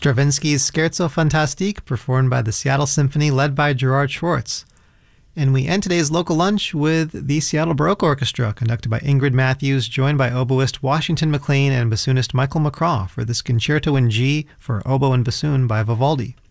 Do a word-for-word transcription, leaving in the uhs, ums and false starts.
Stravinsky's Scherzo Fantastique, performed by the Seattle Symphony, led by Gerard Schwartz. And we end today's local lunch with the Seattle Baroque Orchestra, conducted by Ingrid Matthews, joined by oboist Washington McLean and bassoonist Michael McCraw for this Concerto in G for oboe and bassoon by Vivaldi.